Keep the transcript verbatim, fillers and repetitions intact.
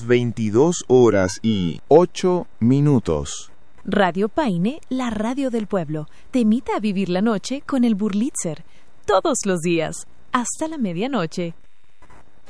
veintidós horas y ocho minutos. Radio Paine, la radio del pueblo, te invita a vivir la noche con el Burlitzer. Todos los días, hasta la medianoche.